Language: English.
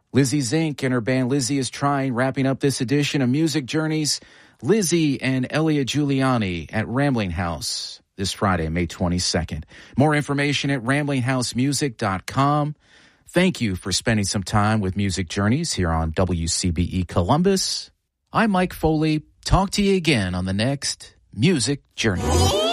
Lizzie Zink and her band Lizzie is Trying, wrapping up this edition of Music Journeys. Lizzie and Elliot Giuliani at Rambling House this Friday, May 22nd. More information at ramblinghousemusic.com. Thank you for spending some time with Music Journeys here on WCBE Columbus. I'm Mike Foley. Talk to you again on the next Music Journey.